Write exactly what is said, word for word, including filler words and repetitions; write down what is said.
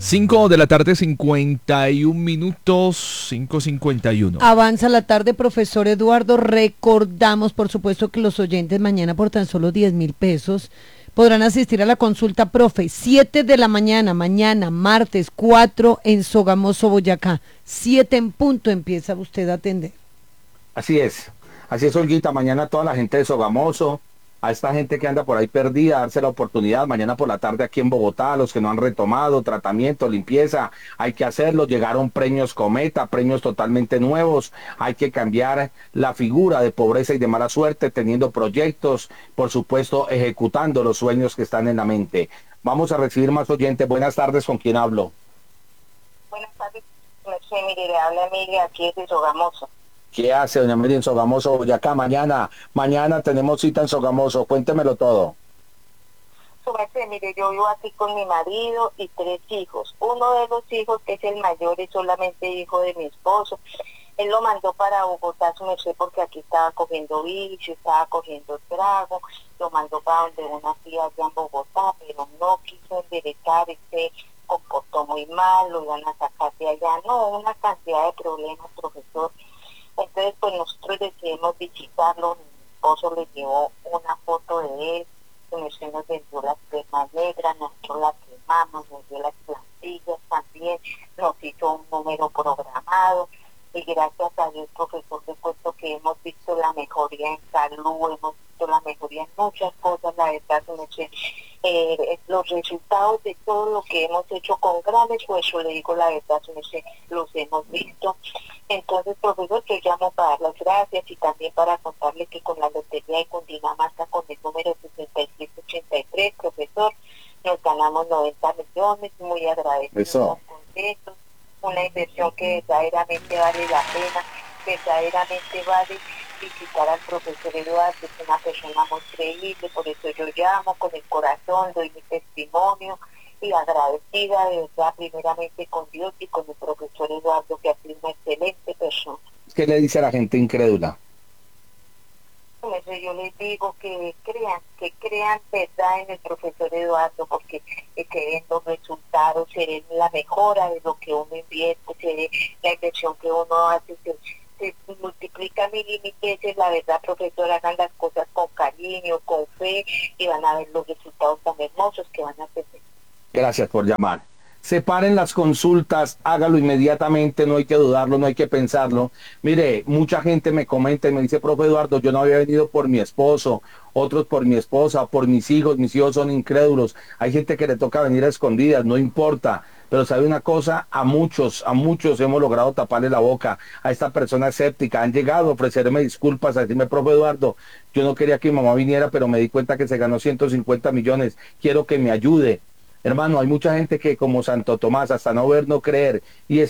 Cinco de la tarde, cincuenta y un minutos, cinco cincuenta y uno. Avanza la tarde, profesor Eduardo. Recordamos, por supuesto, que los oyentes mañana por tan solo diez mil pesos podrán asistir a la consulta, profe. Siete de la mañana, mañana, martes cuatro en Sogamoso, Boyacá. Siete en punto empieza usted a atender. Así es, así es, Olguita. Mañana toda la gente de Sogamoso, a esta gente que anda por ahí perdida, darse la oportunidad. Mañana por la tarde aquí en Bogotá, los que no han retomado tratamiento, limpieza, hay que hacerlo. Llegaron premios Cometa, premios totalmente nuevos. Hay que cambiar la figura de pobreza y de mala suerte, teniendo proyectos, por supuesto, ejecutando los sueños que están en la mente. Vamos a recibir más oyentes. Buenas tardes, ¿con quién hablo? Buenas tardes, sí, mire, le habla Emilia, aquí es de Sogamoso. ¿Qué hace doña Miriam en Sogamoso, Boyacá? Mañana, mañana tenemos cita en Sogamoso, cuéntemelo todo. Su merced, mire, yo vivo aquí con mi marido y tres hijos. Uno de los hijos, que es el mayor, es solamente hijo de mi esposo. Él lo mandó para Bogotá, su merced, porque aquí estaba cogiendo vicio, estaba cogiendo trago. Lo mandó para donde una tía allá en Bogotá, pero no quiso enderezar, este comportó muy mal, lo iban a sacar de allá. No, una cantidad de problemas, profesor. Entonces, pues nosotros decidimos visitarlo. Mi esposo le llevó una foto de él, que nos vendió las cremas negras, nosotros las quemamos, nos dio las plantillas también, nos hizo un número programado. Y gracias a Dios, profesor, de cuento que hemos visto la mejoría en salud, hemos visto la mejoría en muchas cosas, la verdad, eh, los resultados de todo lo que hemos hecho con gran esfuerzo, le digo la verdad, los hemos visto. Entonces, profesor, yo llamo para dar las gracias y también para contarle que con la Lotería de Cundinamarca, con el número sesenta y siete ochenta y tres, profesor, nos ganamos noventa millones, muy agradecidos, contentos, una inversión que verdaderamente vale la pena, verdaderamente vale visitar al profesor Eduardo, es una persona muy creíble, por eso yo llamo con el corazón, doy mi testimonio y agradecida de verdad primeramente con Dios y con el profesor Eduardo, que ha sido una excelente persona. ¿Qué le dice a la gente incrédula? Por eso yo les digo que crean, que crean verdad en el profesor Eduardo, porque eh, se ven los resultados, se ven la mejora de lo que uno invierte, se ve la inversión que uno hace, se, se multiplica mil y mil veces. La verdad, profesor, hagan las cosas con cariño, con fe, y van a ver los resultados tan hermosos que van a tener. Gracias por llamar. Separen las consultas, hágalo inmediatamente, no hay que dudarlo, no hay que pensarlo. Mire, mucha gente me comenta y me dice, profe Eduardo, yo no había venido por mi esposo, otros por mi esposa, por mis hijos, mis hijos son incrédulos. Hay gente que le toca venir a escondidas, no importa. Pero sabe una cosa, a muchos, a muchos hemos logrado taparle la boca a esta persona escéptica. Han llegado a ofrecerme disculpas, a decirme, profe Eduardo, yo no quería que mi mamá viniera, pero me di cuenta que se ganó ciento cincuenta millones, quiero que me ayude. Hermano, hay mucha gente que como Santo Tomás, hasta no ver, no creer, y es